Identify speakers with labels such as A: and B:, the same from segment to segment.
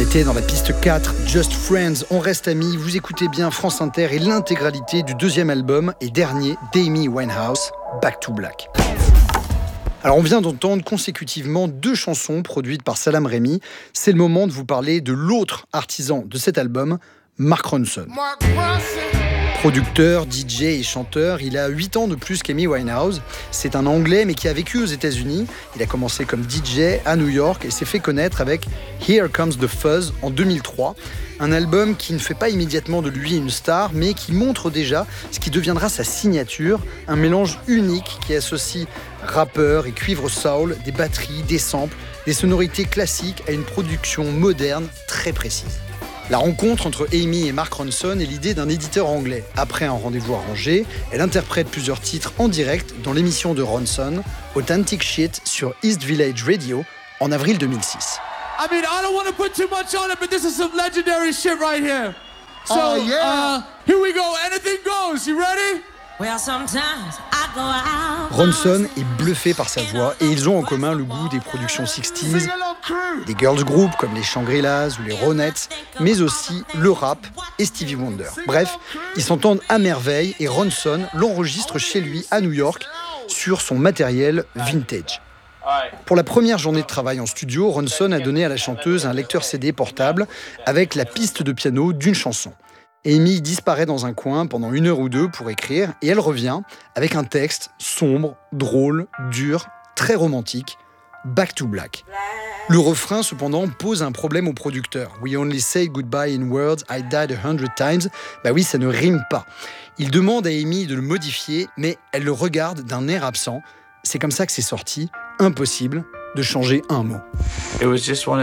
A: C'était dans la piste 4, Just Friends, on reste amis, vous écoutez bien France Inter et l'intégralité du deuxième album et dernier d'Amy Winehouse, Back to Black. Alors on vient d'entendre consécutivement 2 chansons produites par Salaam Remi. C'est le moment de vous parler de l'autre artisan de cet album, Mark Ronson. Producteur, DJ et chanteur, il a 8 ans de plus qu'Amy Winehouse. C'est un Anglais mais qui a vécu aux États-Unis. Il a commencé comme DJ à New York et s'est fait connaître avec Here Comes the Fuzz en 2003. Un album qui ne fait pas immédiatement de lui une star, mais qui montre déjà ce qui deviendra sa signature, un mélange unique qui associe rappeur et cuivre soul, des batteries, des samples, des sonorités classiques à une production moderne très précise. La rencontre entre Amy et Mark Ronson est l'idée d'un éditeur anglais. Après un rendez-vous arrangé, elle interprète plusieurs titres en direct dans l'émission de Ronson, Authentic Shit, sur East Village Radio, en avril 2006.
B: I mean, I don't want to put too much on it, but this is some legendary shit right here. So, here we go. Anything goes. You ready?
C: Well, sometimes I go out.
A: Ronson est bluffé par sa voix et ils ont en commun le goût des productions 60s, des girls groups comme les Shangri-Las ou les Ronettes, mais aussi le rap et Stevie Wonder. Bref, ils s'entendent à merveille et Ronson l'enregistre chez lui à New York sur son matériel vintage. Pour la première journée de travail en studio, Ronson a donné à la chanteuse un lecteur CD portable avec la piste de piano d'une chanson. Amy disparaît dans un coin pendant 1 heure ou 2 pour écrire et elle revient avec un texte sombre, drôle, dur, très romantique, Back to Black. Le refrain, cependant, pose un problème au producteur. We only say goodbye in words, I died 100 times. Bah oui, ça ne rime pas. Il demande à Amy de le modifier, mais elle le regarde d'un air absent. C'est comme ça que c'est sorti. Impossible de changer un mot.
D: Il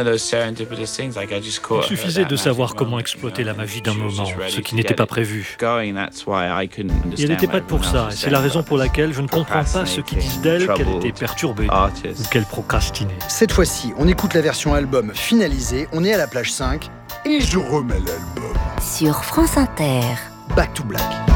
D: suffisait de savoir comment exploiter la magie d'un moment, ce qui n'était pas prévu. Elle n'était pas pour ça, et c'est la raison pour laquelle je ne comprends pas ceux qui disent d'elle qu'elle était perturbée ou qu'elle procrastinait.
A: Cette fois-ci, on écoute la version album finalisée, on est à la plage 5, et je remets l'album.
E: Sur France Inter.
A: Back to Black.